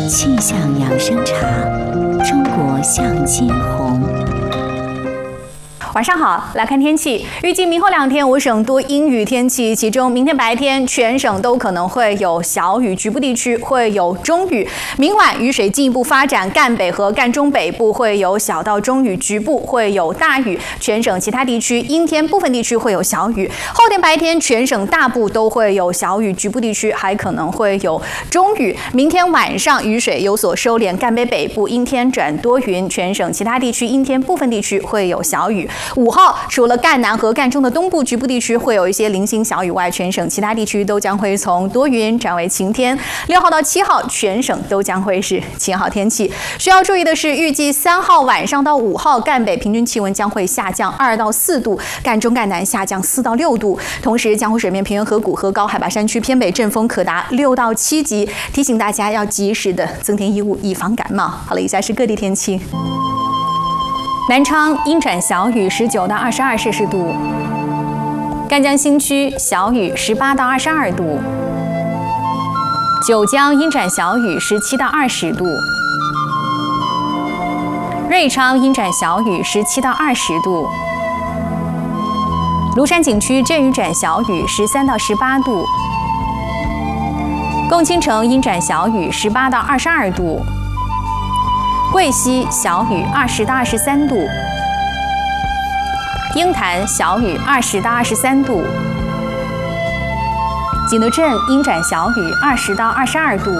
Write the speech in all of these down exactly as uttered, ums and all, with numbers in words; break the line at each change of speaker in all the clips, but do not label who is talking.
气象养生茶，中国向金红。
晚上好，来看天气。预计明后两天五省多阴雨天气，其中明天白天全省都可能会有小雨，局部地区会有中雨。明晚雨水进一步发展，赣北和赣中北部会有小到中雨，局部会有大雨。全省其他地区阴天，部分地区会有小雨。后天白天全省大部都会有小雨，局部地区还可能会有中雨。明天晚上雨水有所收敛，赣北北部阴天转多云，全省其他地区阴天，部分地区会有小雨。五号除了赣南和赣中的东部局部地区会有一些零星小雨外，全省其他地区都将会从多云转为晴天。六号到七号全省都将会是晴好天气。需要注意的是，预计三号晚上到五号赣北平均气温将会下降二到四度，赣中赣南下降四到六度。同时，江湖水面、平原河谷和高海拔山区偏北阵风可达六到七级，提醒大家要及时的增添衣物，以防感冒。好了，以下是各地天气。南昌阴转小雨，十九到二十二摄氏度；赣江新区小雨，十八到二十二度；九江阴转小雨，十七到二十度；瑞昌阴转小雨，十七到二十度；庐山景区阵雨转小雨，十三到十八度；共青城阴转小雨，十八到二十二度。贵溪小雨二十到二十三度，鹰潭小雨二十到二十三度，景德镇阴转小雨二十到二十二度，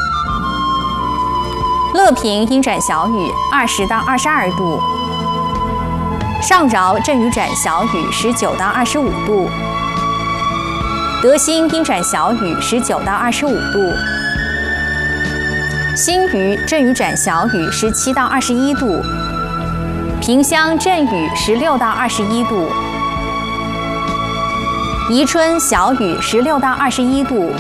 乐平阴转小雨二十到二十二度，上饶阵雨转小雨十九到二十五度，德兴阴转小雨十九到二十五度。新余阵雨转小雨十七到二十一度，萍乡阵雨十六到二十一度，宜春小雨十六到二十一度，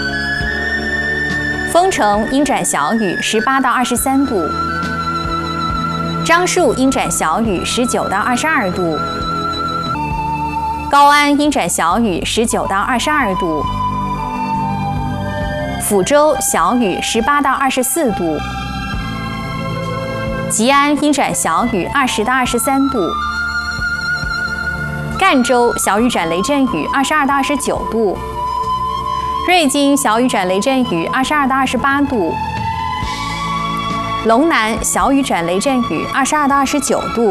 丰城阴转小雨十八到二十三度，樟树阴转小雨十九到二十二度，高安阴转小雨十九到二十二度。抚州小雨十八到二十四度，吉安阴转小雨二十到二十三度，赣州小雨转雷阵雨二十二到二十九度，瑞金小雨转雷阵雨二十二到二十八度，龙南小雨转雷阵雨二十二到二十九度。